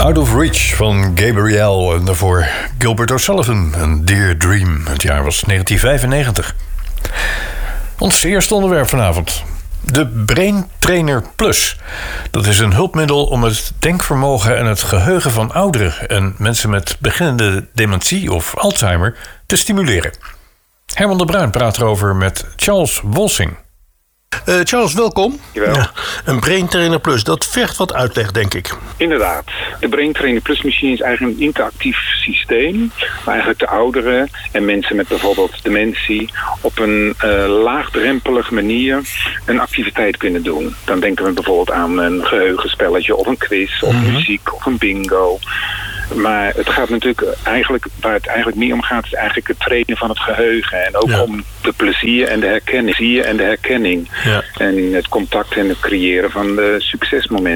Out of Reach van Gabrielle en daarvoor Gilbert O'Sullivan en Dear Dream. Het jaar was 1995. Ons eerste onderwerp vanavond. De Brain Trainer Plus. Dat is een hulpmiddel om het denkvermogen en het geheugen van ouderen en mensen met beginnende dementie of Alzheimer te stimuleren. Herman de Bruin praat erover met Charles Wolsing. Charles, welkom. Jawel. Ja, een Brain Trainer Plus, dat vergt wat uitleg, denk ik. Inderdaad. De Brain Trainer Plus machine is eigenlijk een interactief systeem, waar eigenlijk de ouderen en mensen met bijvoorbeeld dementie op een laagdrempelige manier een activiteit kunnen doen. Dan denken we bijvoorbeeld aan een geheugenspelletje of een quiz of muziek of een bingo. Maar het gaat natuurlijk waar het eigenlijk meer om gaat, is eigenlijk het trainen van het geheugen. En ook om de plezier en de herkenning. Ja. En het contact en het creëren van de succesmomenten.